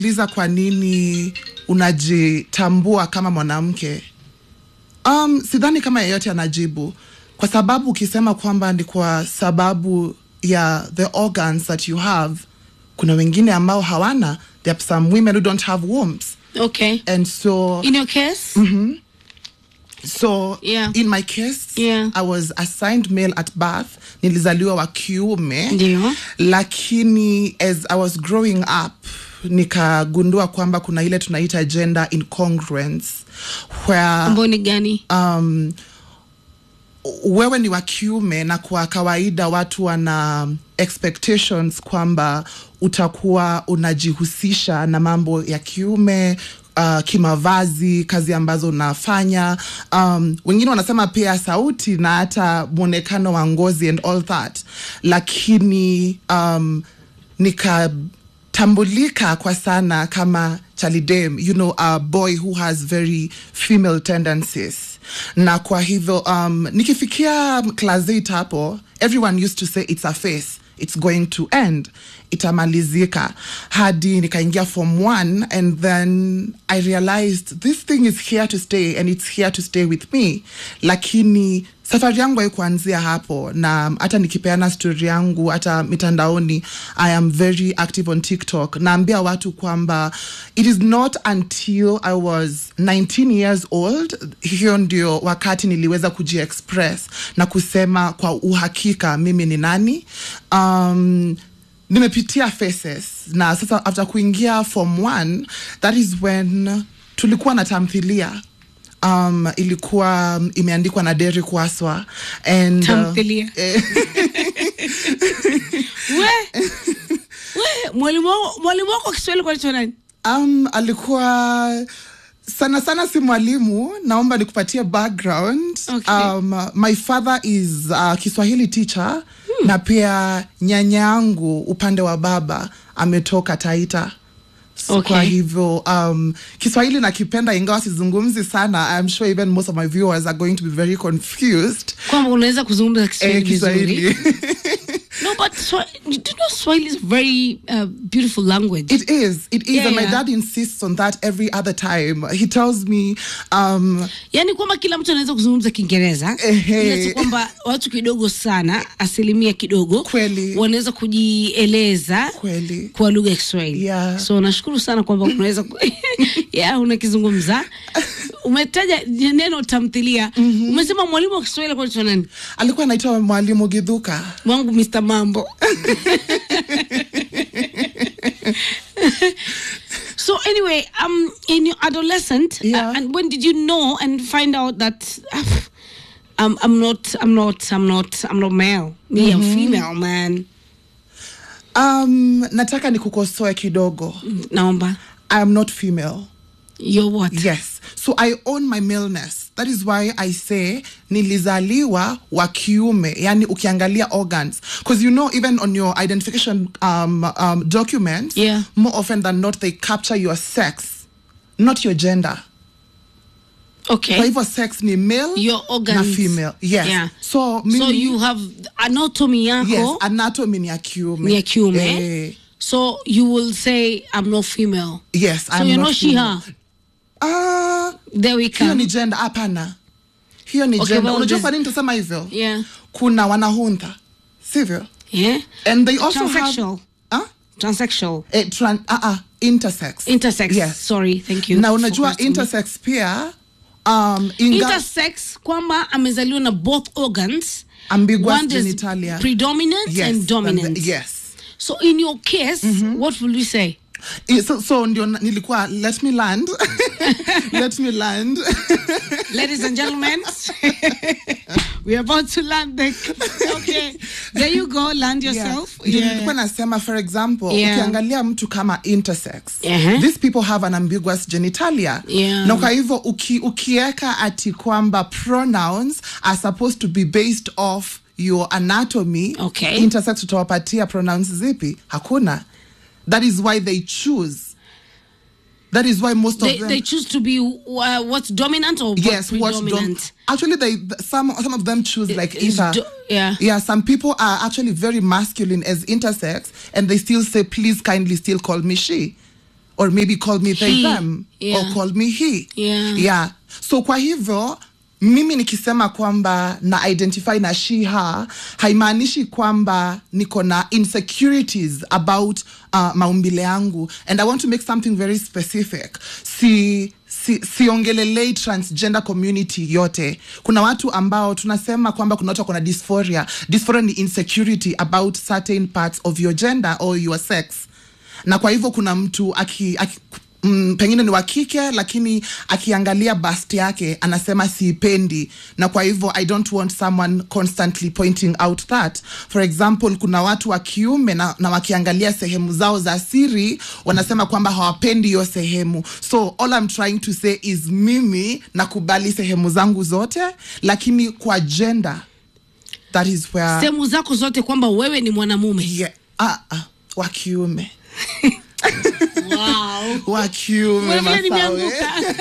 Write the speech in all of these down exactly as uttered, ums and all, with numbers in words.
Liza, kwa nini unajitambua kama mwanamke? Um, sidhani kama yeyote anajibu. Kwa sababu ukisema kwamba ni kwa sababu ya the organs that you have, kuna wengine ambao hawana. There are some women who don't have wombs. Okay. And so... In your case? Mm-hmm. So, yeah. in my case, yeah. I was assigned male at birth. Nilizaliwa wa kiume. Ndio. Lakini as I was growing up, nikagundua kwamba kuna ile tunaita gender incongruence. Where... Mboni gani? Um, wewe ni wa kiume na kwa kawaida watu wana expectations kwamba utakuwa unajihusisha na mambo ya kiume, uh, kimavazi, kazi ambazo unafanya. Um, wengine wanasema pia sauti na hata mwonekano wa ngozi and all that. Lakini um, nikatambulika kwa sana kama Chalidem, you know, a boy who has very female tendencies. Na kwa hivyo, um, nikifikia class eight hapo, everyone used to say it's a phase. It's going to end. Itamalizika. Hadi nikaingia form one, and then I realized this thing is here to stay, and it's here to stay with me. Lakini safari yangu haikuanzia hapo, na hata nikipeana story yangu hata mitandaoni, I am very active on TikTok. Naambia watu kwamba it is not until I was nineteen years old, hiyo ndio wakati niliweza kuji-express na kusema kwa uhakika mimi ni nani. Um, nimepitia phases, na sasa after kuingia form one, that is when tulikuwa na tamthilia. Um, ilikuwa um, imeandikwa na Derek Waswa, and tamthilia. Uh, eh, we we mwalimu mwalimu wako Kiswahili kwa nini? Um, alikuwa sana sana si mwalimu, naomba nikupatie background. Okay. Um, my father is a Kiswahili teacher, hmm. na pia nyanyangu upande wa baba ametoka Taita. So okay. Kwa hivyo um, Kiswahili nakipenda ingawa sizungumzi sana. I'm sure even most of my viewers are going to be very confused. Kwamba unaweza kuzungumza Kiswahili vizuri. Eh, No, but so, you do know Swahili is a very uh, beautiful language. It is. It is. Yeah, and my yeah. dad insists on that every other time. He tells me... Um, yani kwamba kila mtu anaweza kuzungumza Kiingereza. Ila si kwamba watu kidogo sana, asilimia kidogo, kweli, wanaweza kujieleza kweli kwa lugha ya Kiswahili. Yeah. So nashukuru sana kwamba unaweza yeah, unakizungumza. Umetaja neno tamthilia. Mm-hmm. Umesema mwalimu wa Kiswahili kwa nani? Alikuwa anaitwa Mwalimu Githuka. Mwangu Mister Mambo. So anyway, um, in your adolescent, yeah. uh, and when did you know and find out that uh, I'm, I'm not, I'm not, I'm not, I'm not male. Me, mm-hmm. I'm female, man. Um, nataka nikukosoe kidogo. Naomba. I am not female. You're what? Yes. So I own my maleness. That is why I say nilizaliwa wa kiume, yani ukiangalia organs. Because you know, even on your identification um, um, documents, yeah. more often than not, they capture your sex, not your gender. Okay. Kwa hivyo sex ni male, your organs na female. Yes. Yeah. So, mimi, so you have anatomy yako. Yes, anatomy ni ya kiume. Ni ya kiume. Eh. So you will say I'm not female. Yes, so I'm you're not, not she her. Ah, uh, there we come. Hiyo ni gender, hapana. Hiyo ni okay, gender. Well, unajua kwa nini tusema hivyo? Yeah. Kuna wanahunda. Sivyo? Yeah. And they also transsexual. have... Huh? Transsexual. Eh, tran, uh, uh, intersex. Intersex. Yes. Sorry, thank you. Na unajua intersex pia... Um, inga, intersex kwamba amezaliwa na both organs. Ambiguous genitalia. Predominant yes, and dominant. And the, yes. So in your case, mm-hmm. what will we say? So, so ndio nilikuwa, let me land. let me land. Ladies and gentlemen, we're about to land. The, okay, there you go, land yourself. Yeah. Yeah. Nilikuwa nasema, for example, yeah. ukiangalia mtu kama intersex, uh-huh. these people have an ambiguous genitalia. Yeah. Na kwa hivyo uki, ukieka ati kwamba pronouns are supposed to be based off your anatomy, okay. intersex utawapatia pronouns zipi? Hakuna. That is why they choose. That is why most they, of them... They choose to be uh, what's dominant or what's yes, predominant? What's dom- actually, they some some of them choose like it's either. Do- yeah. Yeah, some people are actually very masculine as intersex, and they still say, please kindly still call me she. or maybe call me they He. them Yeah. or call me he. Yeah. Yeah. So kwa hivyo mimi nikisema kwamba na identify na she her, haimaanishi kwamba niko na insecurities about uh, maumbile yangu. And I want to make something very specific. Si si siongelelei transgender community yote. Kuna watu ambao tunasema kwamba kuna watu kuna dysphoria. Dysphoria ni insecurity about certain parts of your gender or your sex. Na kwa hivyo kuna mtu aki, aki Mm, pengine ni wa kike lakini akiangalia bust yake anasema siipendi, na kwa hivyo I don't want someone constantly pointing out that. For example, kuna watu wa kiume na, na wakiangalia sehemu zao za siri wanasema kwamba hawapendi hiyo sehemu. So all I'm trying to say is mimi nakubali sehemu zangu zote, lakini kwa gender that is where sehemu zako zote kwamba wewe ni mwanamume. yeah, ah, ah, wa kiume. Wow. Wa kiume Masawe.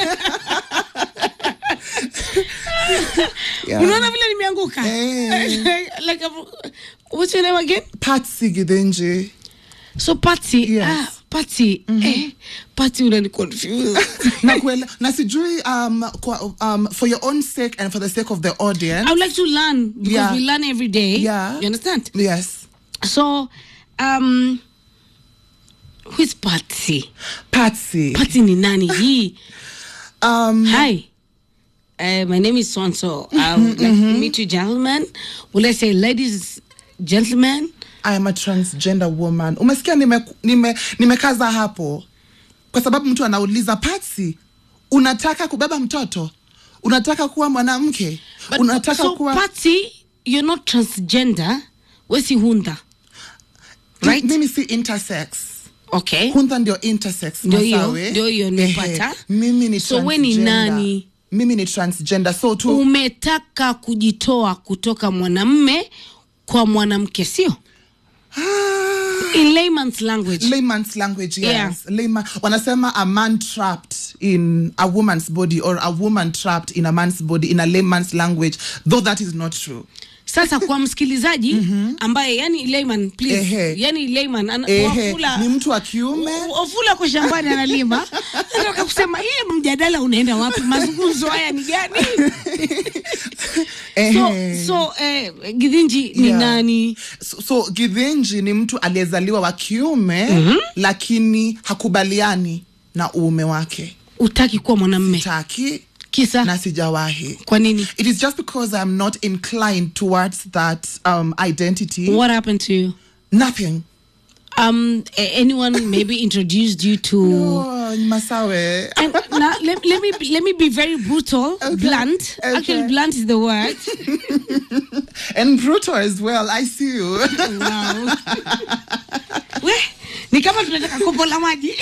Yeah. Unaona vile nimeanguka? Hey. Like uh, what's your name again? Patsy Gidenje. So Patsy, yes. ah, Patsy, mm-hmm. eh, Patsy unani confused. na kwela, na sijui um, kwa, um, for your own sake and for the sake of the audience. I would like to learn because yeah. we learn every day. Yeah. You understand? Yes. So, um, who's Patsy? Patsy. Patsy ni nani hii? Um, Hi. Uh, my name is so-and-so. I would like to meet you, gentlemen. Will I say ladies, gentlemen? I am a transgender woman. Umesikia nime, nime, nimekaza hapo. Kwa sababu mtu anauliza, Patsy, unataka kubeba mtoto? Unataka kuwa mwanamke? Unataka so kuwa... Patsy, you're not transgender. Wesi hunda. Right? Mimi si intersex. Okay. Hunda ndio intersex. Ndio hiyo, Masawe. ndio hiyo nimepata. Mimi ni so transgender. we ni nani? Mimi ni transgender. So tu umetaka kujitoa kutoka mwanamme kwa mwanamke, sio? In layman's language. Layman's language, yes. Yeah. Layman, wanasema a man trapped in a woman's body or a woman trapped in a man's body in a layman's language, though that is not true. Sasa kwa msikilizaji mm-hmm. ambaye yani layman please Ehe. yani layman an, Ehe. wafula Ni mtu wa kiume wafula kwa shambani analima nataka kusema hii mjadala unaenda wapi, mazungumzo haya ni gani? so so eh, Githinji ni yeah. nani? So, so Githinji ni mtu aliyezaliwa wa kiume mm-hmm. lakini hakubaliani na uume wake. Utaki kuwa mwanamume? Taki. Kisa? Na sijawahi. Kwa nini? It is just because I'm not inclined towards that um, identity. What happened to you? Nothing. Um, a- anyone maybe introduced you to? Oh, Masawe. And now let, let me let me be very brutal, Okay. blunt. Okay. Actually, blunt is the word. And brutal as well. I see you. Wow. We, ni kama tunataka kopo la maji.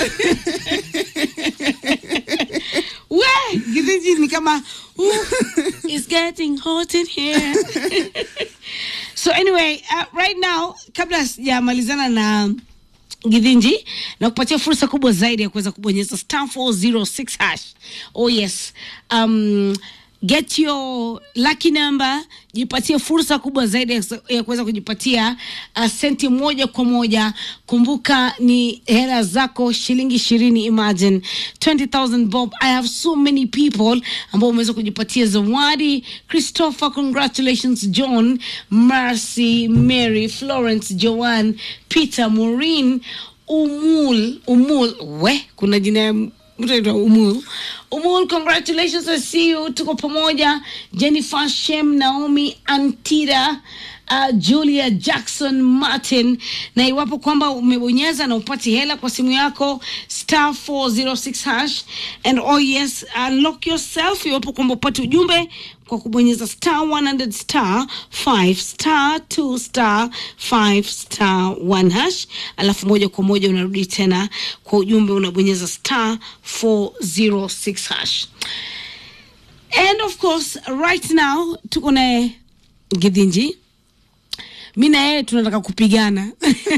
We, Githinji ni kama ooh, it's getting hot in here. So anyway, uh, right now kabla sijamalizana na Githinji na kupatia fursa kubwa zaidi ya kuweza kubonyeza star four zero six hash. Oh yes. Um get your lucky number, jipatie fursa kubwa zaidi ya kuweza kujipatia uh, senti moja kwa moja. Kumbuka ni hela zako shilingi ishirini. Imagine twenty thousand bob. I have so many people ambao wameweza kujipatia zawadi. Christopher, congratulations. John, Mercy, Mary, Florence, Joanne, Peter, Maureen, Umul, Umul, we, kuna jina mtu Umul. Umul, congratulations, I see you. Tuko pamoja. Jennifer, Shem, Naomi, Antira, uh, Julia, Jackson, Martin. Na iwapo kwamba umebonyeza na upati hela kwa simu yako star four zero six hash, and oh yes, unlock yourself iwapo kwamba upati ujumbe kwa kubonyeza star one hundred star five star two star five star one hash, alafu moja kwa moja unarudi tena kwa ujumbe unabonyeza star four zero six hash. And of course right now tuko na Githinji. Mimi na yeye tunataka kupigana.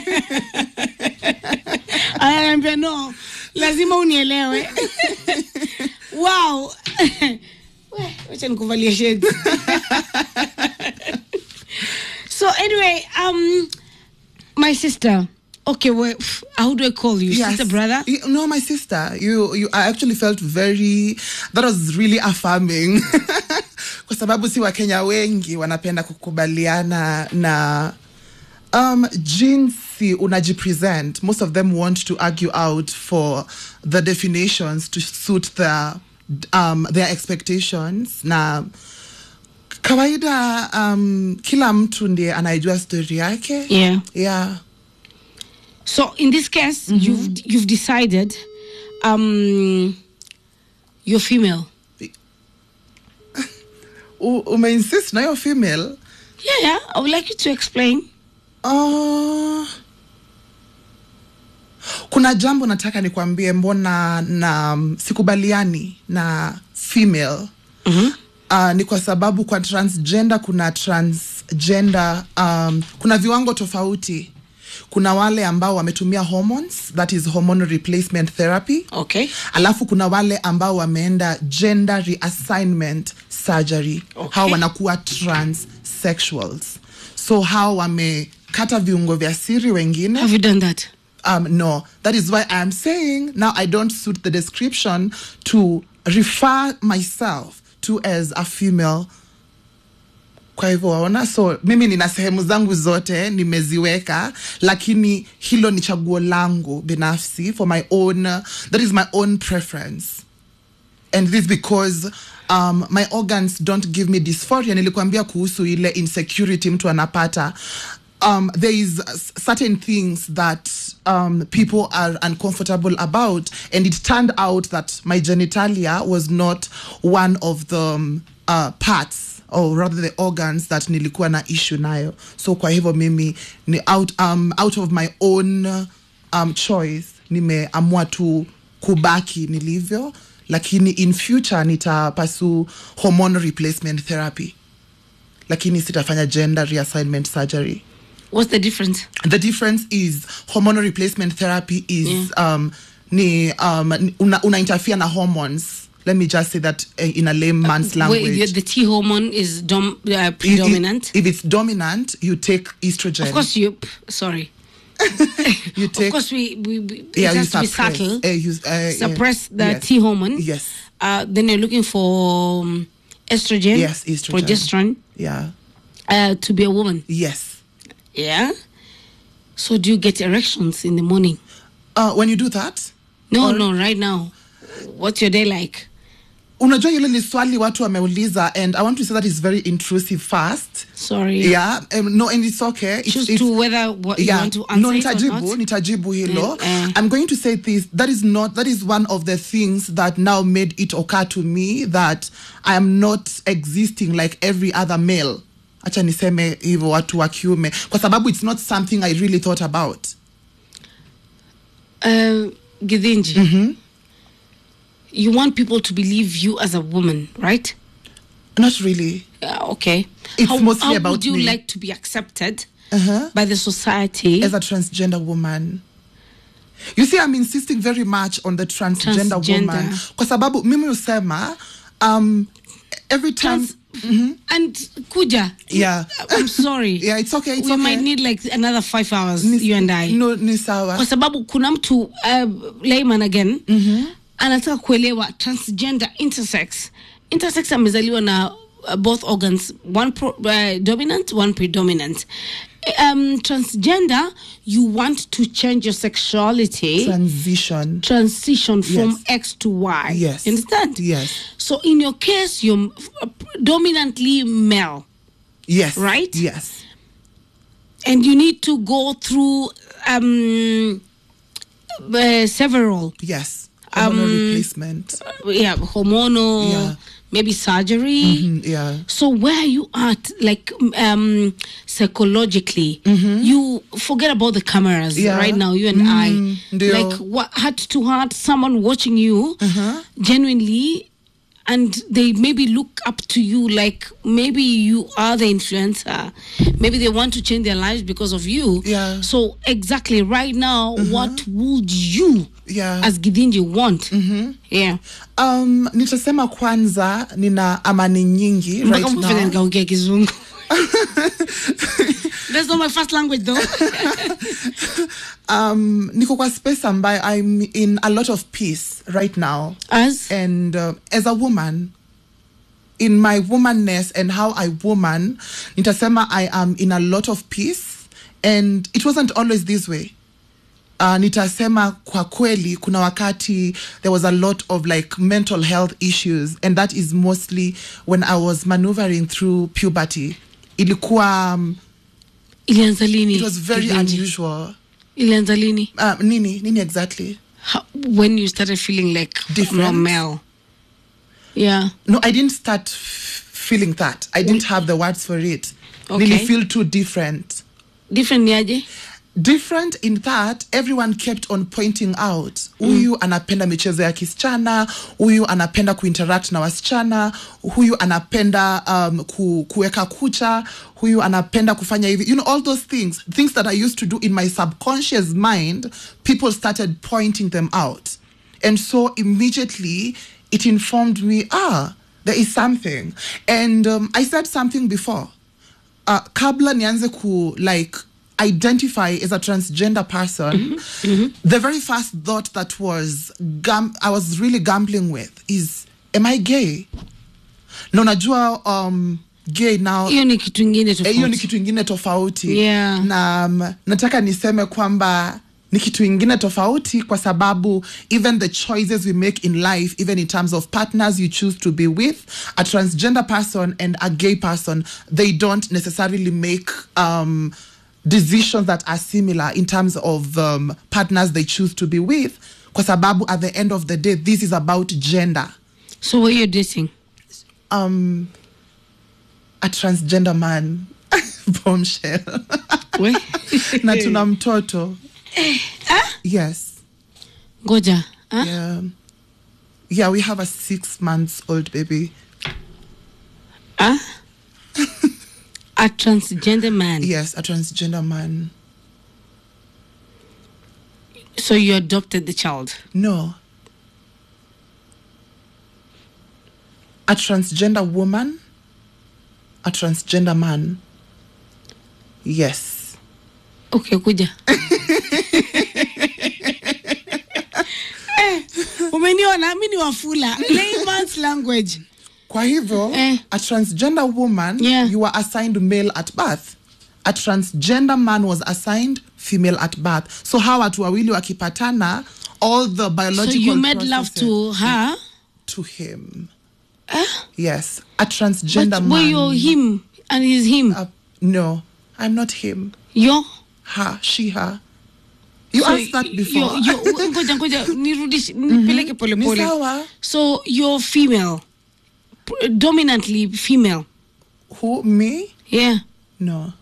Ananiambia no, lazima unielewe. Wow. Wacha nikuvalie shades. So anyway, um my sister, Okay, well, how do I call you? Yes. Sister, brother? You, no, my sister. You, you. I actually felt very. That was really affirming. Kwa sababu si Wakenya wengi wanapenda kukubaliana na um jinsi unajipresent. Most of them want to argue out for the definitions to suit their um their expectations. Na kawaida um kila mtu ndiye anajua story yake. Yeah. Yeah. So in this case, mm-hmm. you've you've decided um you're female. U- ume insist na you're female? Yeah, yeah. I would like you to explain. Uh, kuna jambo nataka nikwambie mbona na um, sikubaliani na female. Mm-hmm. Uh, ni kwa sababu kwa transgender kuna transgender um, kuna viwango tofauti. Kuna wale ambao wametumia hormones, that is hormonal replacement therapy. Okay. Alafu kuna wale ambao wameenda gender reassignment surgery. Okay. Hao wanakuwa transsexuals. So hao wamekata viungo vya siri wengine. Have you done that? Um, no. That is why I'm saying now I don't suit the description to refer myself to as a female. Kwa hivyo waona, so mimi nina sehemu zangu zote nimeziweka, lakini hilo ni chaguo langu binafsi for my own, that is my own preference. And this because um, my organs don't give me dysphoria. Nilikuambia kuhusu ile insecurity mtu anapata. Um, there is certain things that um, people are uncomfortable about, and it turned out that my genitalia was not one of the um, uh, parts, or rather the organs that nilikuwa na issue nayo. So kwa hivyo mimi ni out, um, out of my own um, choice nimeamua tu kubaki nilivyo, lakini in future nitapasu hormonal replacement therapy, lakini sitafanya gender reassignment surgery. What's the difference? The difference is hormonal replacement therapy is yeah. um ni um una, una interfere na hormones. Let me just say that uh, in a layman's uh, language. Wait, the T hormone is dom- uh, predominant. If, if it's dominant, you take estrogen. Of course, you. Sorry. You take. Of course, we. we, we yeah, it has you to suppress, be subtle. Uh, you, uh, suppress yeah. the yes. T hormone. Yes. Uh, then you're looking for um, estrogen. Yes, estrogen. Progesterone. Yeah. Uh, to be a woman. Yes. Yeah. So do you get erections in the morning? Uh, when you do that? No, or, no, right now. What's your day like? Unajua yule ni swali watu wameuliza, and I want to say that is very intrusive first. Sorry. Yeah, um, no, and it's okay. It's, Choose it's, to whether what yeah, you want to answer no, it or nitajibu, not. nitajibu hilo. Uh, uh. I'm going to say this. That is not, that is one of the things that now made it occur to me that I am not existing like every other male. Acha niseme hivyo watu wa kiume, kwa sababu it's not something I really thought about. Uh, Githinji, mm-hmm. You want people to believe you as a woman, right? Not really. Uh, okay. It's how, mostly how about would you me. like to be accepted uh-huh. by the society as a transgender woman? You see, I'm insisting very much on the transgender, transgender. woman. Kwa sababu mimi usema um every time Trans- mm-hmm. and Kuja. Yeah. I'm sorry. Yeah, it's okay. It's we okay. might need like another five hours, Ni, you and I. No, ni sawa. Kwa sababu kuna mtu uh, layman again. Mm-hmm. Anataka kuelewa transgender, intersex. Intersex amezaliwa na uh, both organs, one pro, uh, dominant, one predominant. Um, transgender, you want to change your sexuality. Transition. Transition from yes. X to Y. Yes. You understand? Yes. So in your case, you're dominantly male. Yes. Right? Yes. And you need to go through um, uh, several. Yes. Hormonal um, replacement. Yeah, hormonal. Yeah. Maybe surgery. Mm-hmm, yeah. So where you at, like um, psychologically, mm-hmm. you forget about the cameras yeah. right now. You and mm, I, deal. Like what, heart to heart, someone watching you uh-huh. genuinely, and they maybe look up to you. Like maybe you are the influencer. Maybe they want to change their lives because of you. Yeah. So exactly right now, uh-huh. what would you? Yeah. As Githinji want. Mm-hmm. Yeah. Um, nitasema kwanza nina amani nyingi right now. That's not my first language though. um niko kwa space ambayo I'm in a lot of peace right now. As? And uh, as a woman, in my womanness and how I woman, nitasema I am in a lot of peace, and it wasn't always this way. Uh, nitasema kwa kweli kuna wakati there was a lot of like mental health issues, and that is mostly when I was maneuvering through puberty. Ilikuwa um, ilianza lini? It was very Kivenji. unusual. Ilianza lini? Uh, nini nini exactly? How, when you started feeling like Different. normal. Yeah. No, I didn't start f- feeling that. I didn't have the words for it. Okay. Really feel too different. Different niaje? Different in that everyone kept on pointing out, huyu mm. anapenda michezo ya kisichana, huyu anapenda kuinteract na wasichana, huyu anapenda um, ku, kuweka kucha, huyu anapenda kufanya hivi. You know, all those things, things that I used to do in my subconscious mind, people started pointing them out. And so immediately it informed me, ah, there is something. And um, I said something before. Uh, kabla nianze ku, like, identify as a transgender person, mm-hmm. Mm-hmm. the very first thought that was gam- I was really gambling with is, am I gay? Na unajua um, gay now, hiyo ni kitu ingine tofauti. hiyo ni kitu ingine tofauti. Yeah. Na um, nataka niseme kwamba ni kitu ingine tofauti kwa sababu even the choices we make in life, even in terms of partners you choose to be with, a transgender person and a gay person, they don't necessarily make um, decisions that are similar in terms of um, partners they choose to be with, kwa sababu at the end of the day this is about gender. So what are you dating? Um, a transgender man. Bombshell. We? Na tuna mtoto. Ah? Yes. Ngoja. Huh? Yeah. Yeah, we have a six months old baby. Ah? A transgender man. Yes, a transgender man. So you adopted the child? No. A transgender woman, a transgender man. Yes. Okay, kuja. Eh, umeniona mimi ni wafula. Layman's language. Kwa hivyo, eh. a transgender woman, yeah. you were assigned male at birth. A transgender man was assigned female at birth. So how watu wawili wakipatana, all the biological So you made love to her? To him. Eh? Yes. A transgender but man. But were you him and he's him? Uh, no, I'm not him. You're? Her, she, her. You so asked that before. You're, you're, ngoja, ngoja, nirudish, nipeleke pole pole. Ni sawa. So you're female. Dominantly female. Who, me? Yeah. No.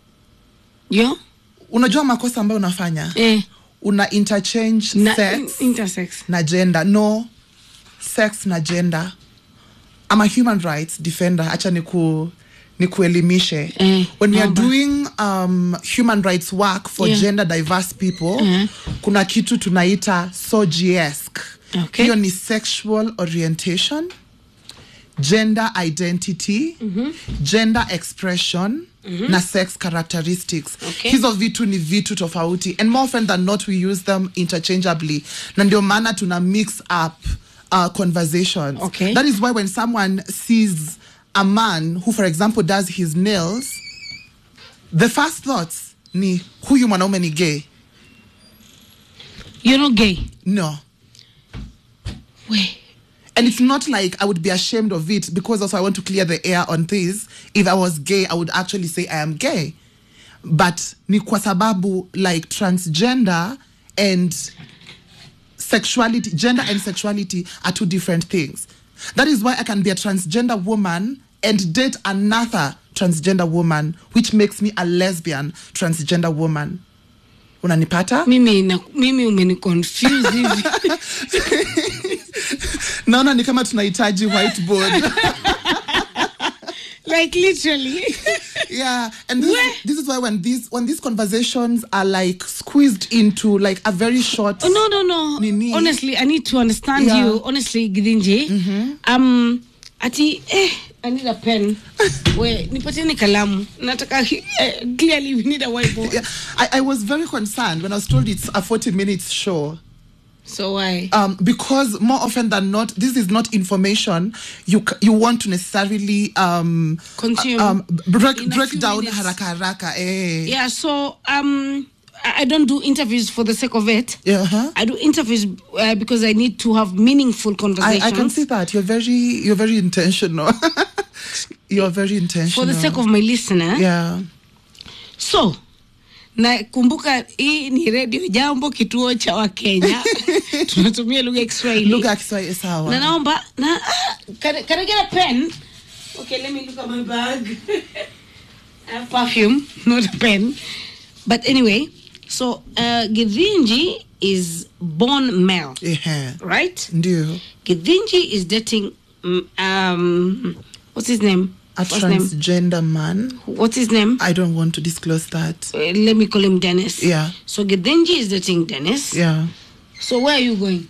Yo? Unajua makosa ambayo unafanya? Eh. Una interchange na, sex intersex na gender. No. Sex na gender. I'm a human rights defender. Acha niku nikuelimishe. Eh, when we are mamba. doing um, human rights work for yeah. gender diverse people, uh-huh. kuna kitu tunaita S O G I E S C. Okay. Hiyo ni sexual orientation, gender identity, mm-hmm. gender expression, mm-hmm. na sex characteristics. Okay. Hizo vitu ni vitu tofauti, and more often than not we use them interchangeably. Na ndio maana tuna mix up uh, conversations. Okay. That is why when someone sees a man who, for example, does his nails, the first thoughts ni huyu mwanaume ni gay. You're not gay? No. Wait. And it's not like I would be ashamed of it, because also I want to clear the air on this. If I was gay, I would actually say I am gay. But ni kwa sababu like transgender and sexuality, gender and sexuality are two different things. That is why I can be a transgender woman and date another transgender woman, which makes me a lesbian transgender woman. Unanipata? Mimi na mimi umeni confuse hivi. Naona ni kama tunahitaji whiteboard. Like literally. Yeah, and this, this is why when these when these conversations are like squeezed into like a very short. Oh, no, no, no. Nini. Honestly, I need to understand Yeah. you. Honestly, Gidinji. Mm-hmm. Um, ati eh, I need a pen. Wait, nipatieni kalamu. Nataka uh, clearly we need a whiteboard. Yeah, I, I was very concerned when I was told it's a forty minutes show. So why? Um, because more often than not, this is not information you c- you want to necessarily um, Consume. um, break, In a break few down minutes. haraka haraka. Eh. Yeah, so um, I I don't do interviews for the sake of it. Yeah, uh-huh. I do interviews uh, because I need to have meaningful I, conversations. I can see that you're very you're very intentional. You're very intentional for the sake of my listener. yeah. So na kumbuka hii ni Radio Jambo, kituo cha Wakenya. Tunatumia lugha ya Kiswahili. Lugha ya Kiswahili sawa. Na naomba na can, can I get a pen? Okay, let me look at my bag. I have perfume, not a pen. But anyway, so uh, Githinji is born male, Yeah. right? Ndio. Githinji is dating um, um what's his name? A What's his name? transgender man. What's his name? I don't want to disclose that. Uh, let me call him Dennis. Yeah. So Githinji is dating Dennis. Yeah. So where are you going?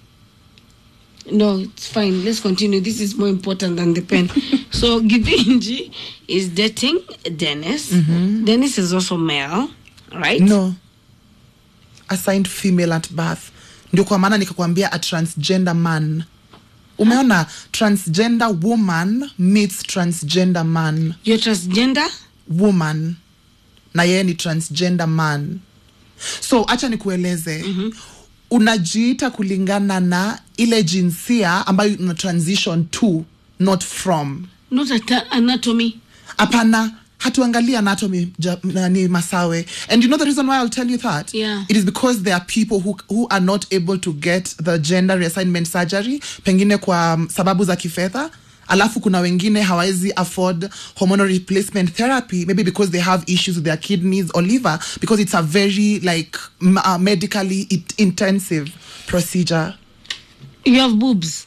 No, it's fine. Let's continue. This is more important than the pen. So Githinji is dating Dennis. Mm-hmm. Dennis is also male, right? No. Assigned female at birth. Ndio kwa maana nikakwambia a transgender man. Umeona, transgender woman meets transgender man. You're transgender? Woman. Na yeye ni transgender man. So acha nikueleze. Mm-hmm. Unajiita kulingana na ile jinsia ambayo una transition to, not from. Not at anatomy. Apana, hatuangalia anatomy ni Masawe. And you know the reason why I'll tell you that? Yeah. It is because there are people who who are not able to get the gender reassignment surgery, pengine kwa um, sababu za kifedha. Alafu kuna wengine hawezi afford hormonal replacement therapy, maybe because they have issues with their kidneys or liver, because it's a very like m- uh, medically it- intensive procedure. You have boobs.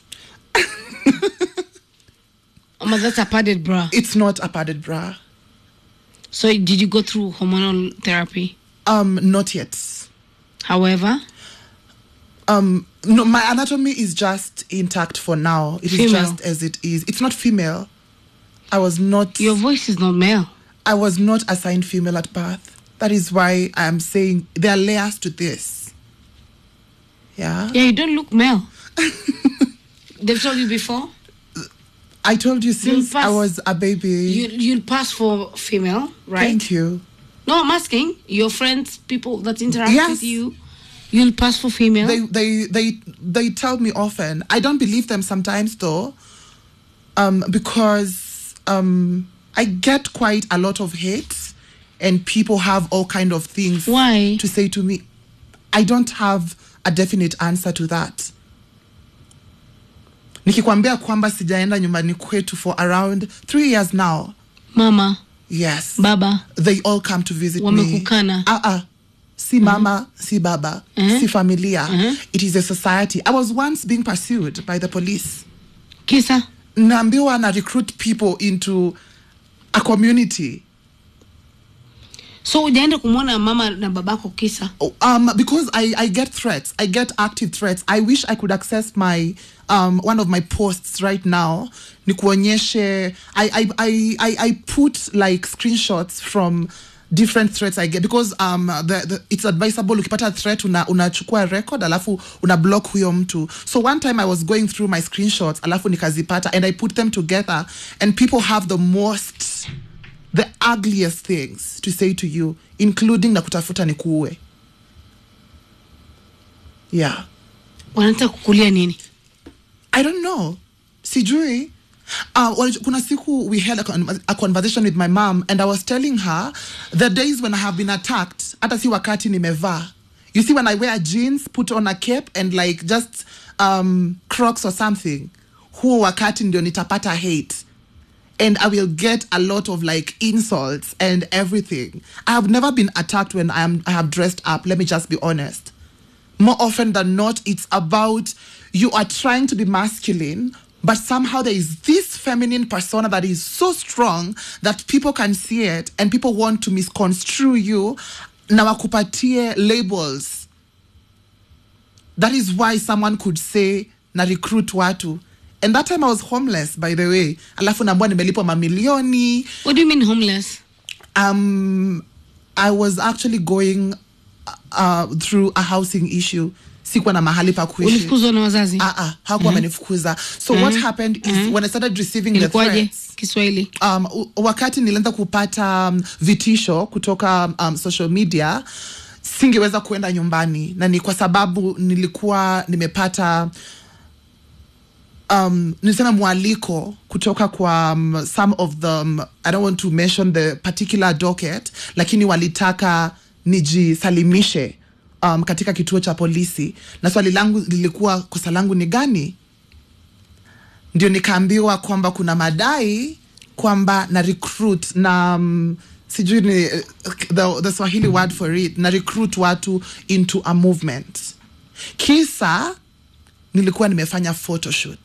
Oh, but that's a padded bra. It's not a padded bra. So did you go through hormonal therapy? Um, not yet. However, Um, no, my anatomy is just intact for now. It is Female. just as it is. It's not female. I was not. your voice is not male. I was not assigned female at birth. That is why I am saying there are layers to this. Yeah. Yeah, you don't look male. They've told you before? I told you since pass- I was a baby. You, you'll pass for female, right? Thank you. No, I'm asking. Your friends, people that interact Yes. with you, you'll pass for female? They they they they tell me often. I don't believe them sometimes though, um, because um, I get quite a lot of hate, and people have all kind of things Why? to say to me. I don't have a definite answer to that. Nikikwambia kwamba sijaenda nyumbani kwetu for around three years now. Mama, Yes. baba, They all come to visit me. wamekukana. Ah ah. Si mama, si baba, Uh-huh. si familia. Uh-huh. It is a society. I was once being pursued by the police. Kisa? Naambiwa na recruit people into a community. So ujaenda kumwona mama na babako kisa? Oh, Um, because I, I get threats. I get active threats. I wish I could access my um one of my posts right now. Nikuonyeshe. I I I I, I put like screenshots from different threats I get because um the, the it's advisable ukipata threat una unachukua record alafu una block huyo mtu. So one time I was going through my screenshots alafu nikazipata and I put them together and people have the most the ugliest things to say to you, including na kutafuta nikuue. Yeah. Wanataka kukulia nini? I don't know. Sijui. Uh, well, kuna siku we had a, con- a conversation with my mom and I was telling her the days when I have been attacked, hata si wakati nimevaa. You see when I wear jeans, put on a cape and like just um, Crocs or something, huo wakati ndio nitapata hate. And I will get a lot of like insults and everything. I have never been attacked when I am I have dressed up. Let me just be honest. More often than not, it's about you are trying to be masculine, but somehow there is this feminine persona that is so strong that people can see it and people want to misconstrue you na wakupatie labels. That is why someone could say na recruit watu and that time I was homeless, by the way. Alafu naambua nimelipwa mamilioni. What do you mean homeless? Um, I was actually going uh, through a housing issue. Sikuwa na mahali pa kuishi. Ulifukuzwa na wazazi? Ah ah, hakuwa amenifukuza. So Uh-huh. what happened is Uh-huh. when I started receiving the Ilikuwaje threats, Kiswahili? um, u- wakati nilianza kupata um, vitisho kutoka um, social media, singeweza kuenda nyumbani, na ni kwa sababu nilikuwa nimepata um, nisema mwaliko kutoka kwa um, some of them. I don't want to mention the particular docket, lakini walitaka nijisalimishe um, katika kituo cha polisi, na swali langu lilikuwa kosa langu ni gani? Ndio nikaambiwa kwamba kuna madai kwamba na recruit na um, sijui ni uh, the, the Swahili word for it, na recruit watu into a movement. Kisa nilikuwa nimefanya photoshoot.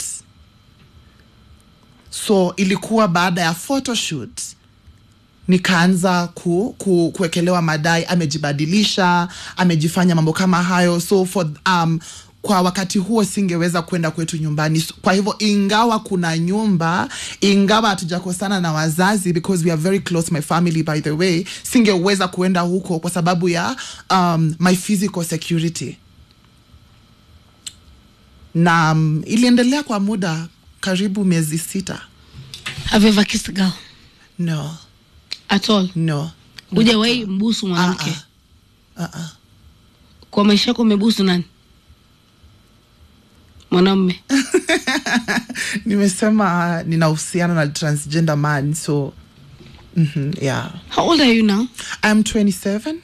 So ilikuwa baada ya photoshoot nikaanza ku, ku, kuwekelewa madai, amejibadilisha, amejifanya mambo kama hayo. So for um kwa wakati huo singeweza kwenda kwetu nyumbani. So, kwa hivyo ingawa kuna nyumba, ingawa hatujakosana na wazazi, because we are very close, my family by the way, singeweza kuenda huko kwa sababu ya um, my physical security. Na um, iliendelea kwa muda karibu miezi sita. Have you ever kissed a girl? No. At all? No. Hujawahi mbusu mwanamke? Uh-uh. Uh-uh. Kwa maisha yako umebusu nani? Mwanamume? Nimesema ninahusiana na transgender man, so mm-hmm, yeah. How old are you now? I'm twenty-seven.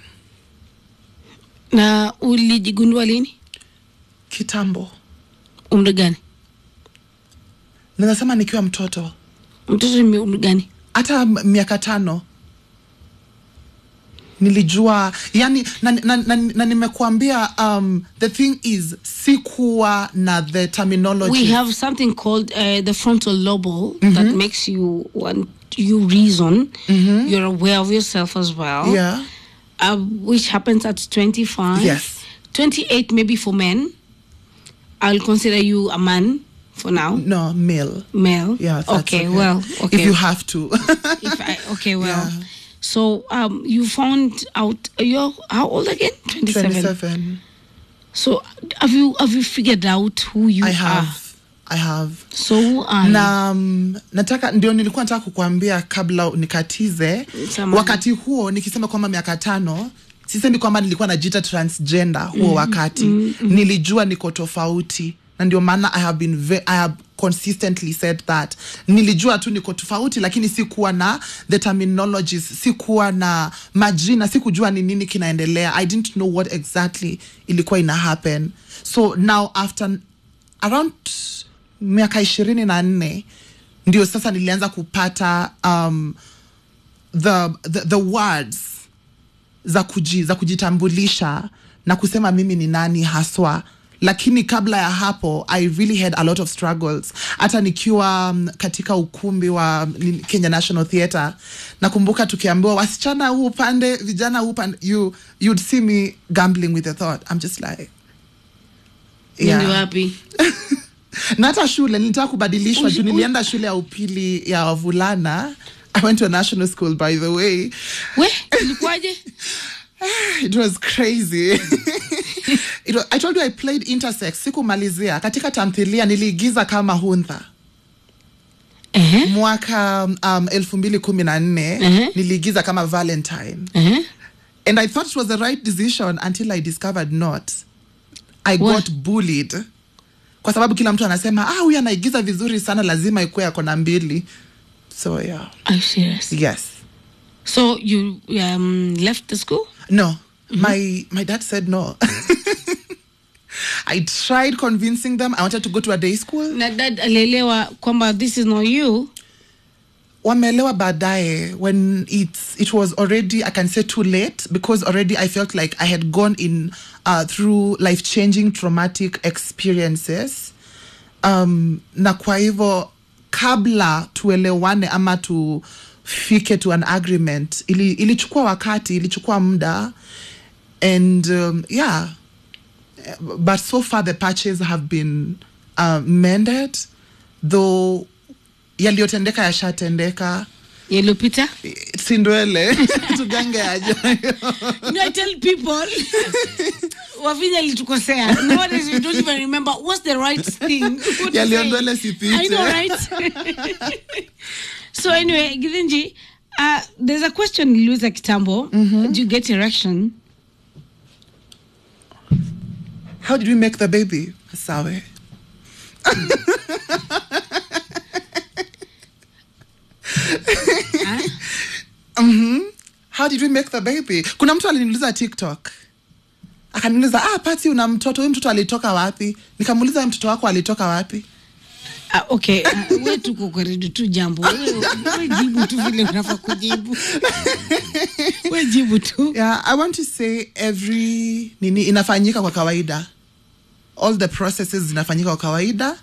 Na ulijigundua lini? Kitambo. Umri gani? Ninasema nikiwa mtoto. Mtoto ni umri gani? Hata m- miaka tano. Nilijua, yani, na, na, na, na nimekuambia, um, the thing is, sikuwa na the terminology. We have something called uh, the frontal lobe mm-hmm. that makes you want you reason. Mm-hmm. You're aware of yourself as well. Yeah. Uh, which happens at twenty-five. Yes. twenty-eight maybe for men. I'll consider you a man for now. No, male. Male. Yeah. That's okay, well, okay. If you have to. if I, okay, well. Yeah. So um, you found out you're how old again? twenty-seven. twenty-seven. So have you have you figured out who you I are? have. I have. So who are na um, nataka ndio nilikuwa nataka kukuambia kabla nikatize. Samani. Wakati huo nikisema kwamba miaka tano, sisemi kwamba nilikuwa najiita transgender huo mm, wakati. Mm, mm. Nilijua niko tofauti. Na ndio maana I have been ve- I have consistently said that. Nilijua tu niko tofauti, lakini sikuwa na the terminologies, sikuwa na majina, sikujua ni nini kinaendelea. I didn't know what exactly ilikuwa ina happen. So now after around miaka ishirini na nne ndio sasa nilianza kupata um, the, the, the words za, kuji, za kujitambulisha na kusema mimi ni nani haswa. Lakini kabla ya hapo I really had a lot of struggles. Hata nikiwa um, katika ukumbi wa Kenya National Theatre, nakumbuka tukiambiwa wasichana huu upande, vijana huu upande, you you'd see me gambling with the thought. I'm just like yeah. Wapi? Na hata shule nilitaka kubadilishwa juu nilienda shule ya upili ya wavulana. I went to a national school, by the way. We, ilikuwaje? It was crazy. It was, I told you I played intersex. Sikumalizia. Katika tamthilia niliigiza kama Huntha. Uh-huh. Mwaka um, elfu mbili kumi na nne uh-huh. niliigiza kama Valentine. Uh-huh. And I thought it was the right decision until I discovered not. I What? got bullied. Kwa sababu kila mtu anasema, ah, huyu anaigiza vizuri sana, lazima ikuwe yako na mbili. So yeah. Are you serious? Yes. So you um, left the school? No. Mm-hmm. My my dad said no. I tried convincing them. I wanted to go to a day school. Na dad alielewa kwamba this is not you? Wameelewa baadaye when it's it was already, I can say, too late, because already I felt like I had gone in uh, through life-changing traumatic experiences. Um, na kwa hivyo kabla tuelewane ama tufike to an agreement, ili ilichukua wakati, ilichukua muda, and um, yeah, but so far the patches have been uh, mended. though yaliyotendeka yashatendeka. Yelopita? Sindwele. Tugange aja. You know, I tell people, Wavinya litukosea. Nowadays we don't even remember what's the right thing. Yaliondwele sipite. I know, right? So anyway, Githinji, uh, there's a question Luisa Kitambo. Mm-hmm. Do you get erection? How did we make the baby? Sawe. Huh? Mm-hmm. How did we make the baby? Kuna mtu aliniuliza TikTok. Akaniuliza, ah, Pati una mtoto, huyu mtoto alitoka wapi? Nikamuuliza mtoto wako alitoka wapi? Ah, okay, uh, wewe tuko karibu tu jambo. Wewe jibu tu vile unafaa kujibu. Wewe jibu tu. Yeah, I want to say every nini inafanyika kwa kawaida. All the processes zinafanyika kwa kawaida.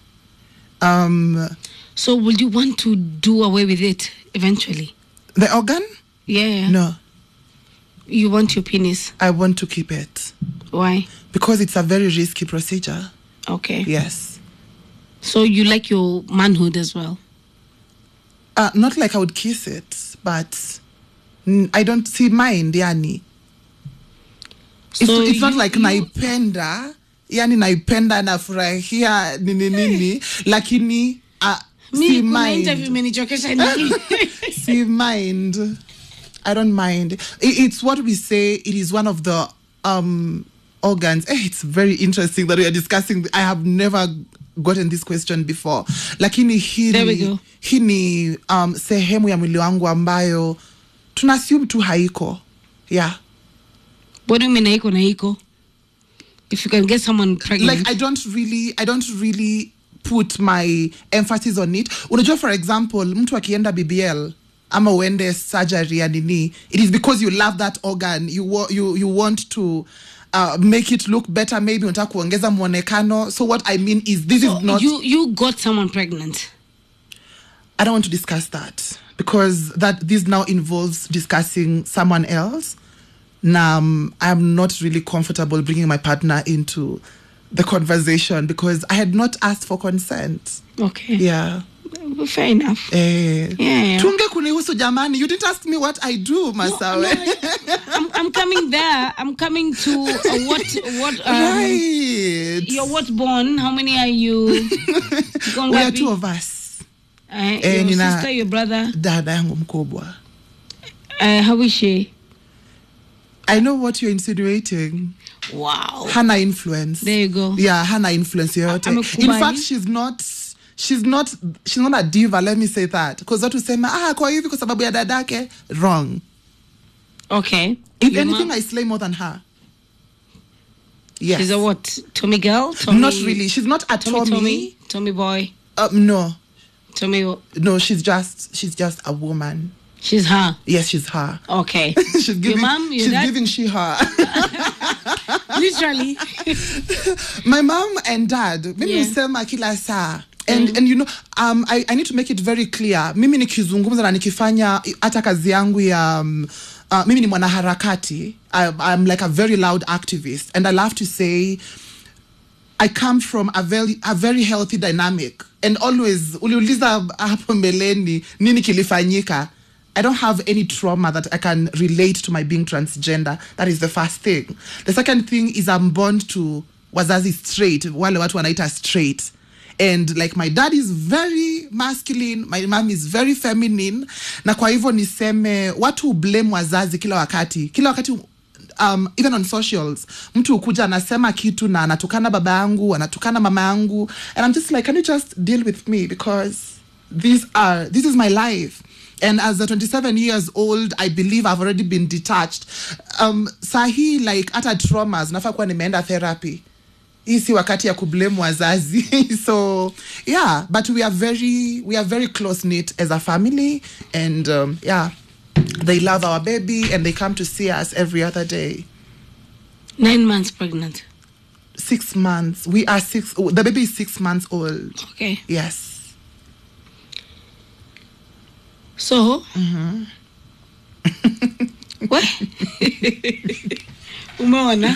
Um So would you want to do away with it eventually? The organ? Yeah. No. You want your penis? I want to keep it. Why? Because it's a very risky procedure. Okay. Yes. So you like your manhood as well? Uh, not like I would kiss it, but mm, I don't see mind, yani. It's, So it's not you- like you- naipenda, yani naipenda nafurahia nini nini, lakini uh, Me, see kuna interview mind. imenichokesha nini? See mind. I don't mind. It, it's what we say. It is one of the um organs. Eh, it's very interesting that we are discussing. I have never gotten this question before. Lakini hii There we go. hii ni um sehemu ya mwili wangu ambayo tunassume tu haiko. Yeah. What do you mean haiko na haiko? If you can get someone pregnant. Like I don't really I don't really put my emphasis on it. Unajua, for example, mtu akienda B B L ama uende surgery ya nini, it is because you love that organ. You wa- you you want to uh, make it look better, maybe unataka kuongeza muonekano. So what I mean is this So is not you you got someone pregnant. I don't want to discuss that because that this now involves discussing someone else. Now, um, I'm not really comfortable bringing my partner into the conversation because I had not asked for consent. Okay. Yeah. Well, fair enough. Eh. Yeah. Tunge kunihusu jamani. You didn't ask me what I do, Masawe. No, no, I'm, I'm coming there. I'm coming to uh, what what um, Right. you're what born? How many are you? We are two of us. Uh, Eh, your nina- sister, your brother. Dada yangu mkubwa. Uh, how is she? I know what you're insinuating. Wow. Hana influence. There you go. Yeah, hana influence yoyote. In Amekubali. fact, she's not she's not she's not a diva, let me say that. Because watu sema ah kwa hivi kwa sababu ya dadake, wrong. Okay. If Your anything, mom- I slay more than her. Yes. She's a what? Tommy girl? Tommy, Not really. She's not a Tommy, Tommy. Tommy, Tommy boy. Um, no. Tommy. No, she's just she's just a woman. She's her. Yes, she's her. Okay. she's giving Your mom, your she's dad? giving she her. Literally. My mom and dad, mimi Yeah. husema kila saa. And, and you know, um, I, I need to make it very clear. Mimi nikizungumza na nikifanya hata kazi yangu ya um, uh, mimi ni mwanaharakati. I, I'm like a very loud activist. And I love to say I come from a very a very healthy dynamic. And always, uliuliza hapo mbeleni, nini kilifanyika? I don't have any trauma that I can relate to my being transgender. That is the first thing. The second thing is I'm born to wazazi straight, wale watu wanaita straight. And like my dad is very masculine, my mom is very feminine. Na kwa hivyo niseme, watu blame wazazi kila wakati. Kila wakati, um, even on socials, mtu ukuja anasema kitu na anatukana baba yangu, anatukana mama yangu. And I'm just like, can you just deal with me? Because these are, this is my life. And as a twenty-seven years old, I believe I've already been detached. Um, sahi, like, ata traumas, nafaa kuwa nimeenda therapy. Hii si wakati ya kublame wazazi. So, yeah, but we are very, we are very close-knit as a family. And, um, yeah, they love our baby and they come to see us every other day. Nine months pregnant. Six months. We are six, the baby is six months old. Okay. Yes. So, Mm-hmm. what? Umeona?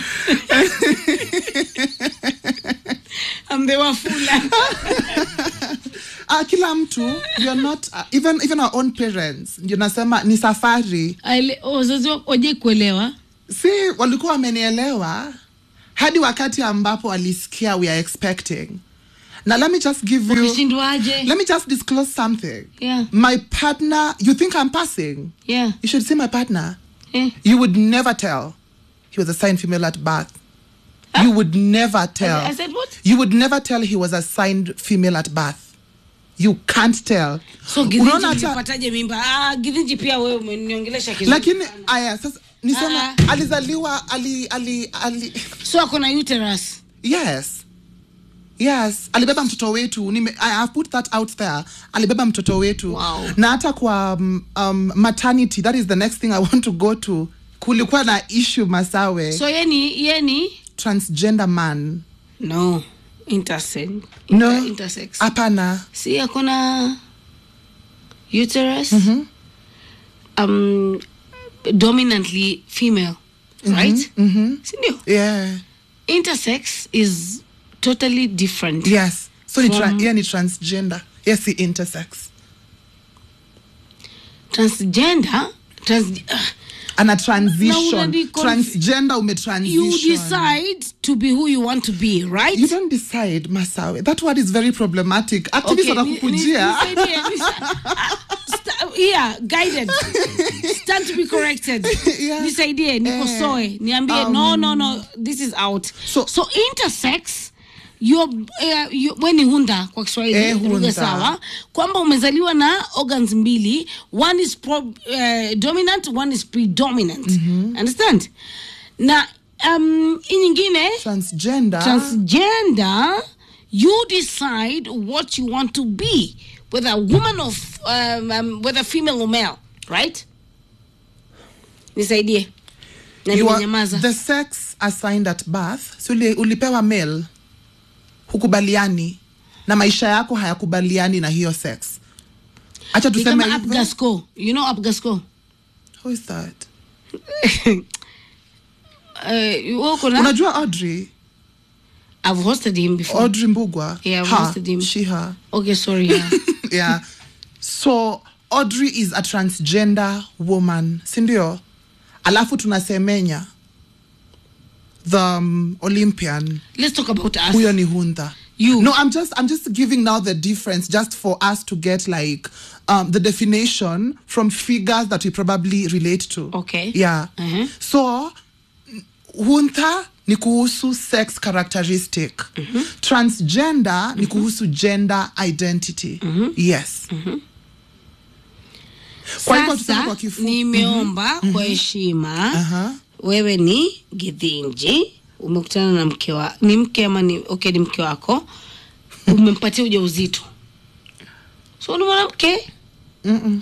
Amewafula. uh, kila mtu you're not uh, even even our own parents ndio nasema ni safari. Wazazi waje kuelewa. Si walikuwa wamenielewa hadi wakati ambapo walisikia we are expecting. Now let me just give you let me just disclose something. Yeah. My partner, you think I'm passing? Yeah. You should see my partner. Yeah. You would never tell he was assigned female at birth. Huh? You would never tell. I, I said what? You would never tell he was assigned female at birth. You can't tell. So Githinji ulipataje mimba? Ah, Githinji pia wewe umeniongelesha kizu. Lakini aya sasa nisema uh, alizaliwa ali ali ali so akona uterus. Yes. Yes, alibeba mtoto wetu. Nime, I have put that out there. Alibeba mtoto wetu. Wow. Na hata kwa um, um, maternity, that is the next thing I want to go to. Kulikuwa na issue Masawe. So yeni yeni transgender man. No, intersex. Inter, No, intersex. Apana. Si akona uterus. Mm-hmm. Um, dominantly female, mm-hmm. right? Mm-hmm. Sindio? Yeah. Intersex is totally different. Yes. So from ni tra- yeah, ni transgender. Yes, the intersex. Transgender, trans uh, and a transition. Conf- transgender ume transition. You decide to be who you want to be, right? You don't decide, Masawe. That word is very problematic. Activists okay, wanakukujia. Yeah, guided. Stand to be corrected. Yeah. Nisaidie, nikosoe, niambie, um, no, no, no, this is out. So, so intersex, you're, uh, you, we ni hunda kwa Kiswahili, eh, lugha sawa, kwamba umezaliwa na organs mbili, one is pro, uh, dominant, one is predominant. Mm-hmm. Understand? Na um, inyingine, transgender, transgender, you decide what you want to be, whether a woman or um, um, whether female or male, right? Nisaidie. You are the sex assigned at birth. So ulipewa male, hukubaliani na maisha yako hayakubaliani na hiyo sex. Acha tuseme hivyo. Apgasco. You know Apgasco? Who is that? uh, Unajua Audrey? I've hosted him before. Audrey Mbugua? Yeah, I've her, hosted him. She, her. Okay, sorry. Yeah. Yeah. So Audrey is a transgender woman. Sindio? Alafu tunasemenya. The um, Olympian. Let's talk about us. Huyo ni hunda. You. No, I'm just I'm just giving now the difference just for us to get like um, the definition from figures that we probably relate to. Okay. Yeah. Uh-huh. So hunta ni kuhusu sex characteristic. Mm-hmm. Transgender mm-hmm. ni kuhusu gender identity. Mm-hmm. Yes. Mm-hmm. Kwa hivyo tuseme kwa kifupi. Nimeomba mm-hmm. kwa heshima. Uh-huh. Wewe ni Githinji, umekutana na mke wa ni mke ama ni okay ni mke wako, umempatia ujauzito. So ni mwanamke? Mm-mm.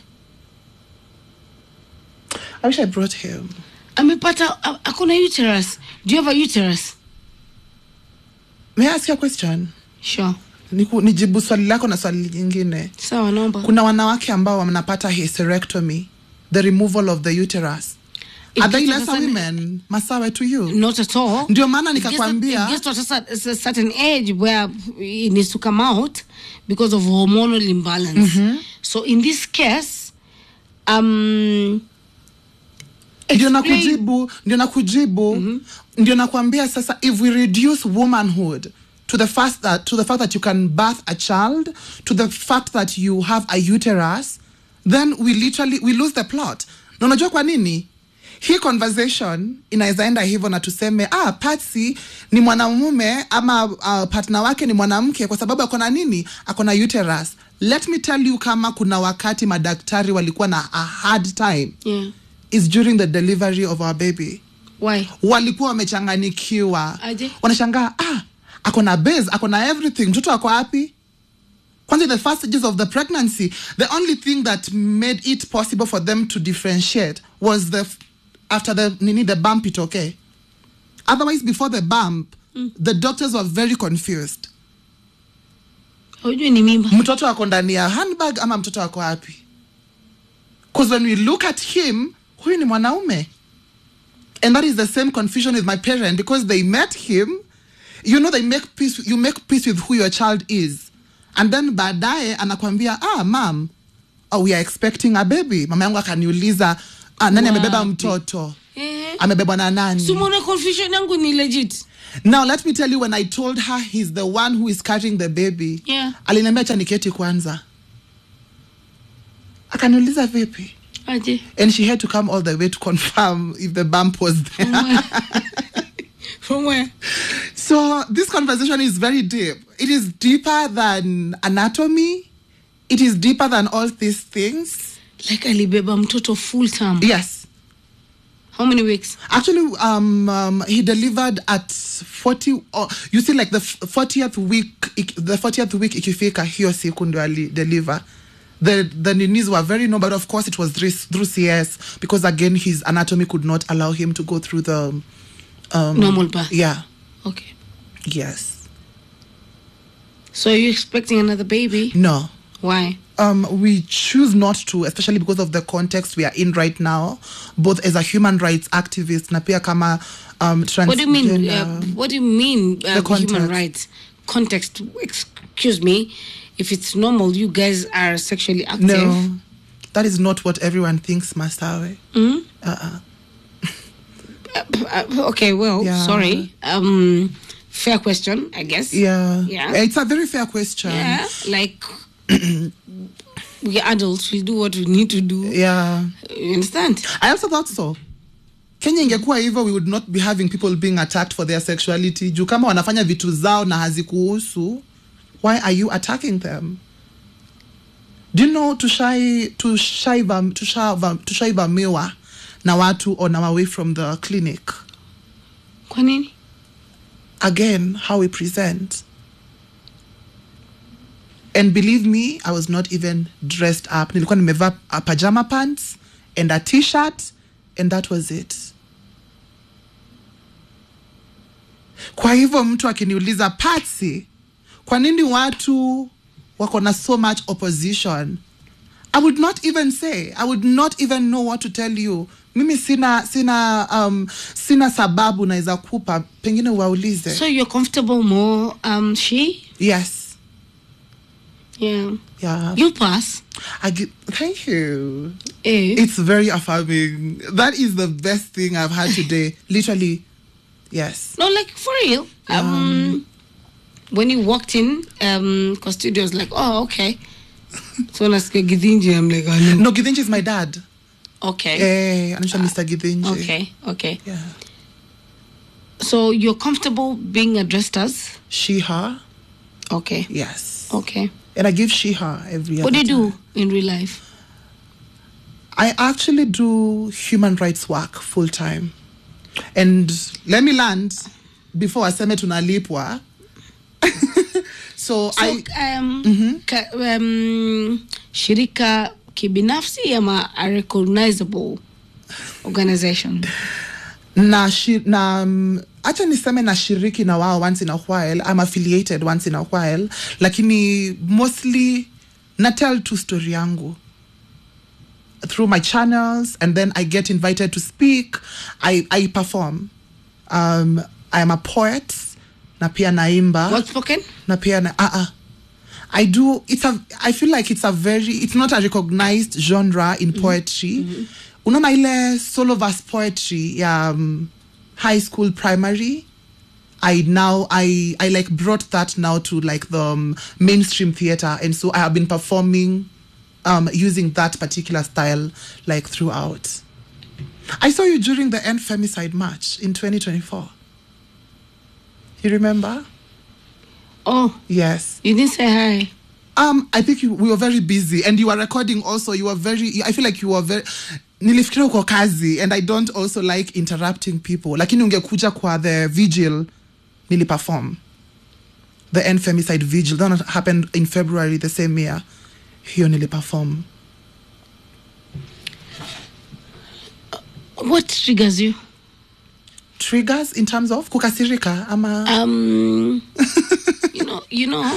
I wish I brought him. Amepata akona uterus. Do you have a uterus? May I ask you a question? Sure. Niku, nijibu swali lako na swali lingine. Sawa, naomba. Kuna wanawake ambao wanapata hysterectomy, the removal of the uterus. It Are they lesser women, Masawe, to you? Not at all. Ndio maana nikakwambia. It gets to a, a certain age where it needs to come out because of hormonal imbalance. Mm-hmm. So in this case, um, ndio nakujibu, ndio nakujibu, mm-hmm. ndio nakwambia sasa, if we reduce womanhood to the fact that to the fact that you can birth a child, to the fact that you have a uterus, then we literally we lose the plot. Na unajua kwa nini? Hii conversation inaweza enda hivyo na tuseme ah Patsy ni mwanamume ama uh, partner wake ni mwanamke kwa sababu akona nini? Akona uterus. Let me tell you kama kuna wakati madaktari walikuwa na a hard time. Yeah. Is during the delivery of our baby. Why? Walikuwa wamechanganikiwa. Wanashangaa ah akona base, akona everything. Mtoto ako wapi? Kwanza the first stages of the pregnancy, the only thing that made it possible for them to differentiate was the after the nini the bump it okay. Otherwise before the bump, mm. the doctors were very confused. Hujui ni mimba. Mtoto ako ndani ya handbag ama mtoto wako wapi? Because when we look at him, huyu ni mwanaume. And that is the same confusion with my parent because they met him. You know, they make peace. You make peace with who your child is. And then baadaye anakwambia, ah, mom, oh, we are expecting a baby. Mama yangu akaniuliza, ah, nani Wow. amebeba mtoto? Eh. Amebebwa na nani? Sumona confusion yangu ni legit. Now let me tell you, when I told her he's the one who is carrying the baby, Yeah. aliniambia acha niketi kwanza. Akaniuliza vipi? Aje. And she had to come all the way to confirm if the bump was there. From where? From where? So this conversation is very deep. It is deeper than anatomy. It is deeper than all these things. Like alibeba mtoto full term. Yes. How many weeks? Actually, um, um, he delivered at forty. Oh, you see, like the fortieth week, ik- the fortieth week, ikifika hiyo siku ndio ali deliver. The the knees were very no, but of course it was through, through C S because again his anatomy could not allow him to go through the um, Normal birth. Yeah. Okay. Yes. So are you expecting another baby? No. Why? Um, we choose not to, especially because of the context we are in right now, both as a human rights activist, na pia kama um, transgender. What do you mean? Uh, what do you mean uh, The context. human rights? Context. Excuse me. If it's normal, you guys are sexually active. No, that is not what everyone thinks, Masawe. Mm? Uh-uh. Uh, okay, well, Yeah. sorry. Um, fair question, I guess. Yeah. Yeah. It's a very fair question. Yeah, like we adults, we do what we need to do. Yeah. You understand? I also thought so. Kenya ingekuwa hivyo, we would not be having people being attacked for their sexuality. Juu kama wanafanya vitu zao na hazikuhusu, why are you attacking them? Do you know tushai tushaiva tushaiva tushaivamiwa na watu on our way from the clinic? Kwa nini? Again, how we present. And believe me, I was not even dressed up. Nilikuwa nimevaa a pajama pants and a t-shirt, and that was it. Kwa hivyo mtu akiniuliza, Patsy, kwa nini watu wako na so much opposition? I would not even say. I would not even know what to tell you. Mimi sina sina um sina sababu naweza kupa, pengine waulize. So you're comfortable more, um, she? Yes. Yeah. Yeah. You pass. I get, thank you. Eh? It's very affirming. That is the best thing I've had today. Literally. Yes. No, like for real. Um, when you walked in, um, cause studio was like, oh, okay. So let's get Githinji. I'm like, oh, no. No, Githinji is my dad. Okay. Eh, I'm sure Mister Githinji. Okay. Okay. Yeah. So you're comfortable being addressed as? She, her. Okay. Yes. Okay. And I give she, her every What do other you do time. in real life? I actually do human rights work full time. And let me land before aseme tunalipwa. so, So, I um, Mhm. ka, um, shirika kibinafsi ama a recognizable organization? na shi, na um, acha niseme na shiriki na wao once in a while. I'm affiliated once in a while, lakini mostly na tell tu story yangu through my channels, and then I get invited to speak. I, I perform. Um, I am a poet, na pia naimba. What's spoken? Na pia na, uh-uh. I do, it's a, I feel like it's a very, it's not a recognized genre in poetry. Mm-hmm. Unaona ile solo verse poetry ya um, high school, primary. I now, I, I like brought that now to like the um, mainstream theater. And so I have been performing um, using that particular style like throughout. I saw you during the End Femicide March in twenty twenty-four. You remember? Oh, Yes. you didn't say hi. Um, I think you, we were very busy, and you were recording also. You were very, I feel like you were very, nilifikiria uko kazi, and I don't also like interrupting people. Lakini ungekuja kwa the vigil, niliperform. The End Femicide Vigil. That happened in February the same year. Hiyo niliperform. What triggers you? Triggers in terms of kukasirika ama Um, you know, you know.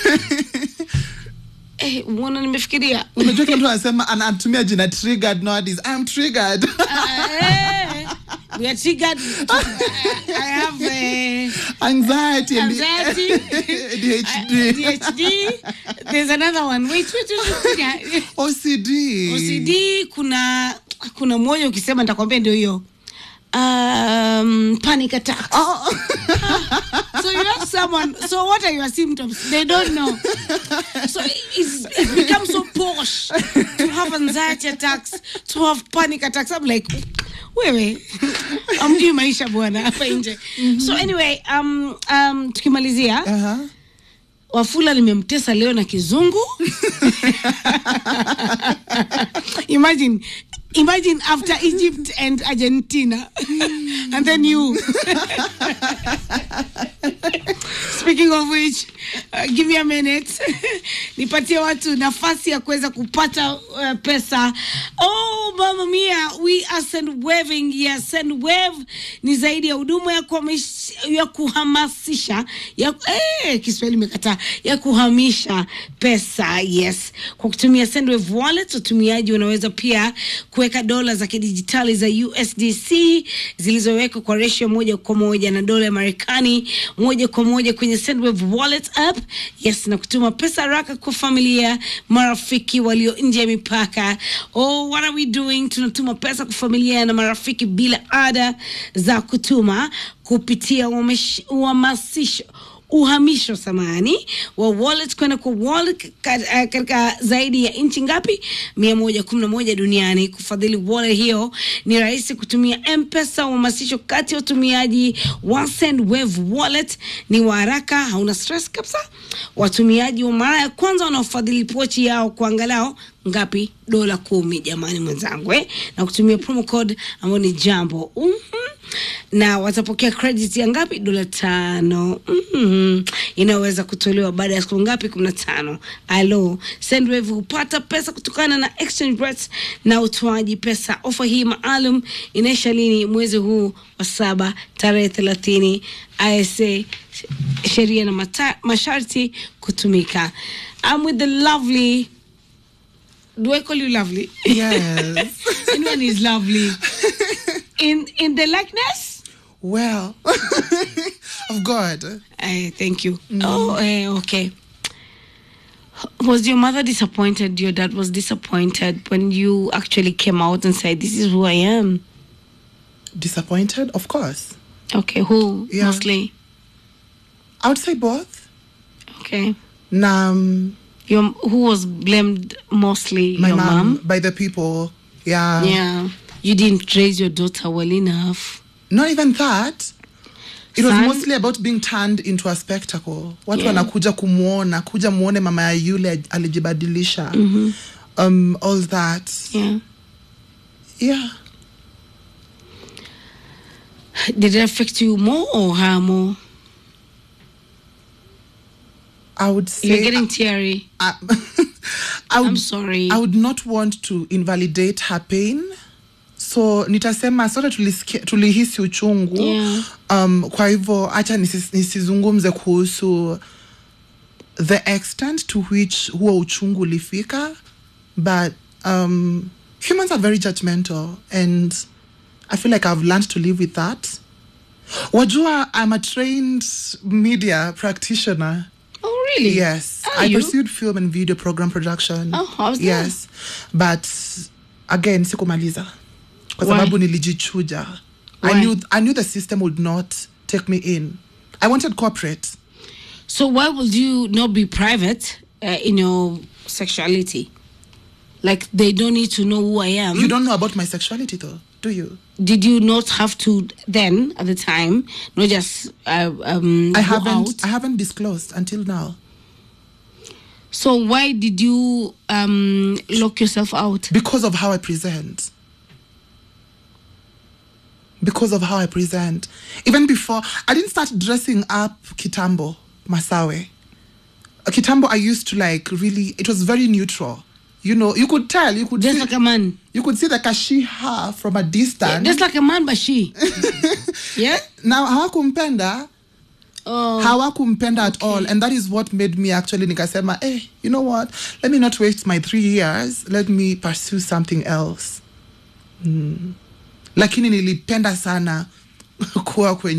Eh, mwana nimefikiria. unajua kila mtu anasema anatumia jina triggered nowadays. I'm triggered. Ah, eh. We are triggered. I have uh, Anxiety. and anxiety. D H D. D H D. There's another one. Wait, wait, wait. wait. O C D. O C D. Kuna kuna moja ukisema nitakwambia ndio hiyo. Um, panic attack. Oh. So you have someone. So what are your symptoms? They don't know. So it's, it's become so posh to have anxiety attacks, to have panic attacks. I'm like, wewe, amjui maisha bwana hapa nje. So anyway, um, um, tukimalizia. Uh-huh. Wafula nimemtesa leo na kizungu. Imagine. Imagine after Egypt and Argentina. And then you. Speaking of which, uh, give me a minute. Nipatie watu nafasi ya kuweza kupata uh, pesa. Oh, mama mia, we are Sendwaving. Yes, Sendwave ni zaidi ya huduma ya kuhamisha, ya kuhamasisha, ya eh Kiswahili imekataa, ya kuhamisha pesa. Yes. Kwa kutumia Sendwave wallet, watumiaji wanaweza pia kuweka dola za kidijitali za U S D C zilizowekwa kwa ratio moja kwa moja na dola ya Marekani moja kwa moja kwenye Sendwave wallet app. Yes, na kutuma pesa haraka kwa familia, marafiki walio nje ya mipaka. Oh, what are we doing? Tunatuma pesa kwa familia na marafiki bila ada za kutuma kupitia uhamasisho uhamisho samani wa wallet kwenda kwa wallet katika zaidi ya nchi ngapi? mia moja kumi na moja duniani. Kufadhili wallet hiyo ni rahisi kutumia M-Pesa. Uhamasisho kati ya watumiaji wa Sendwave wallet ni wa haraka, hauna stress kabisa. Watumiaji wa mara ya kwanza wanaofadhili pochi yao kwa angalau ngapi? Dola kumi, jamani mwenzangu, eh? Na kutumia promo code ambayo ni jambo. Mhm. Na watapokea credit ya ngapi? Dola tano. Mhm. Inaweza kutolewa baada ya siku ngapi? kumi na tano. Alo, Sendwave hupata pesa kutokana na exchange rates na utoaji pesa. Ofa hii maalum inaisha lini? Mwezi huu wa saba tarehe thelathini. I S A sheria na mata, masharti kutumika. I'm with the lovely. Do I call you lovely? Yes. Anyone is lovely. In in the likeness? Well, of God. I thank you. Mm. Oh, uh, okay. Was your mother disappointed? Your dad was disappointed when you actually came out and said, "This is who I am"? Disappointed, of course. Okay, who Yeah. mostly? I would say both. Okay. Nam, Your who was blamed mostly? my your mom, mom. by the people. Yeah. Yeah. You didn't raise your daughter well enough. Not even that. It was Son? mostly about being turned into a spectacle. Watu Yeah. wanakuja kumuona, kuja muone mama ya yule alijibadilisha. Mm-hmm. Um, all that. Yeah. Yeah. Did it affect you more or her more? I would say You're getting teary. I, I would, I'm sorry. I would not want to invalidate her pain. So nitasema sote tulisikia tulihisi uchungu. Yeah. Um, kwa hivyo acha nisis, nisizungumze kuhusu the extent to which huo uchungu ulifika, but um, humans are very judgmental and I feel like I've learned to live with that. Wajua, I'm a trained media practitioner. Oh, really? Yes. Are I you? pursued film and video program production. Oh, how's that? Yes. But again, sikumaliza. Kwa Why? sababu nilijichuja. I Why? knew I knew the system would not take me in. I wanted corporate. So why would you not be private uh, in your sexuality? Like they don't need to know who I am. You don't know about my sexuality though, do you? Did you not have to then at the time, not just uh, um, I go haven't out? I haven't disclosed until now. So why did you um, lock yourself out? Because of how I present. Because of how I present. Even before, I didn't start dressing up Kitambo, Masawe. Uh, Kitambo, I used to like really, it was very neutral. You know, you could tell, you could Just see, like a man. you could see the kashiha from a distance. Just like a man, but she. Yeah? Now, hawakumpenda, Oh. hawakumpenda at all. And that is what made me actually nikasema, hey, you know what? Let me not waste my three years. Let me pursue something else. Mm. lakini nilipenda sana kuwa kwenye